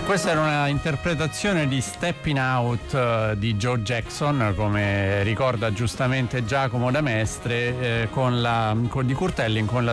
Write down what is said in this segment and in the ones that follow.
Questa era una interpretazione di Stepping Out di Joe Jackson, come ricorda giustamente Giacomo da Mestre, di Kurt Elling con la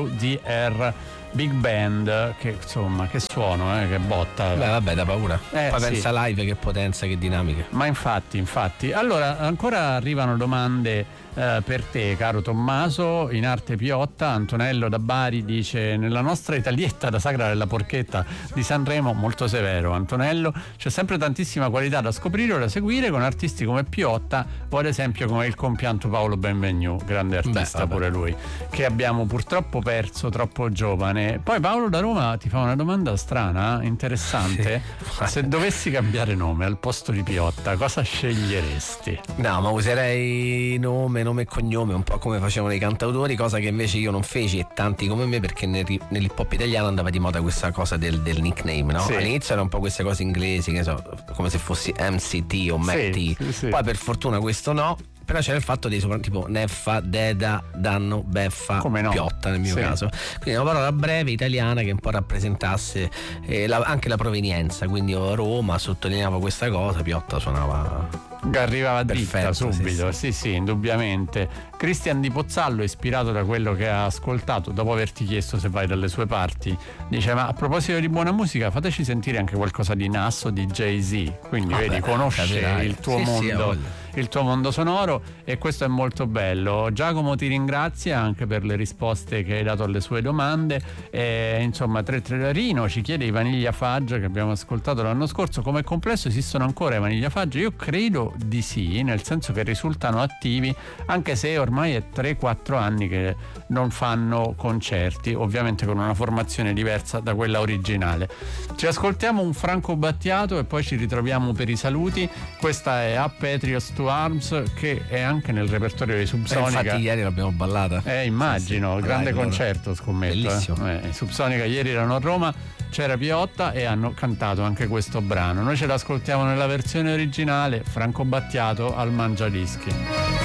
WDR Big Band, che insomma, che suono, che botta. Beh, vabbè, da paura. Poi sì. pensa live, che potenza, che dinamiche. Ma infatti. Allora, ancora arrivano domande per te, caro Tommaso. In arte Piotta, Antonello da Bari dice: nella nostra Italietta da Sagra della Porchetta di Sanremo, molto severo Antonello, c'è sempre tantissima qualità da scoprire o da seguire con artisti come Piotta o ad esempio come il compianto Paolo Benvenu, grande artista. Pure lui, che abbiamo purtroppo perso troppo giovane. Poi Paolo da Roma ti fa una domanda strana, interessante. Sì. Se dovessi cambiare nome al posto di Piotta, cosa sceglieresti? No, ma userei nome e cognome, un po' come facevano i cantautori, cosa che invece io non feci e tanti come me, perché nell'hip hop italiano andava di moda questa cosa del nickname, no? Sì. All'inizio erano un po' queste cose inglesi, che so, come se fossi MCT o MacT. Sì. Poi per fortuna questo no. Però c'era il fatto dei tipo Neffa, Deda, Danno, Beffa, Piotta nel mio caso. Quindi una parola breve italiana che un po' rappresentasse anche la provenienza. Quindi Roma sottolineava questa cosa, Piotta suonava arrivava dritta, perfetto, subito. Sì, indubbiamente. Cristian di Pozzallo, ispirato da quello che ha ascoltato dopo averti chiesto se vai dalle sue parti, dice: ma a proposito di buona musica, fateci sentire anche qualcosa di Nas o di Jay-Z. Quindi vedi, conosce il tuo mondo. Il tuo mondo sonoro, e questo è molto bello. Giacomo ti ringrazia anche per le risposte che hai dato alle sue domande. Insomma, Rino ci chiede i Vaniglia Fudge che abbiamo ascoltato l'anno scorso. Come complesso esistono ancora i Vaniglia Fudge? Io credo di sì, nel senso che risultano attivi, anche se ormai è 3-4 anni che non fanno concerti, ovviamente con una formazione diversa da quella originale. Ci ascoltiamo un Franco Battiato e poi ci ritroviamo per i saluti. Questa è A Patriots to Arms, che è anche nel repertorio di Subsonica. Infatti ieri l'abbiamo ballata. Immagino, sì. Grande concerto, scommetto. Bellissimo. Subsonica ieri erano a Roma, c'era Piotta e hanno cantato anche questo brano. Noi ce l'ascoltiamo nella versione originale, Franco Battiato al Mangiadischi.